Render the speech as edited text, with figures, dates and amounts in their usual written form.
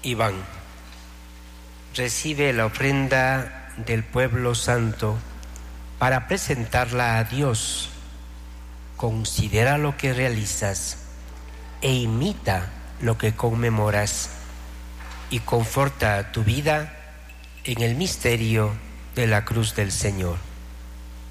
Iván, recibe la ofrenda del pueblo santo para presentarla a Dios. Considera lo que realizas e imita lo que conmemoras y conforta tu vida en el misterio de la cruz del Señor.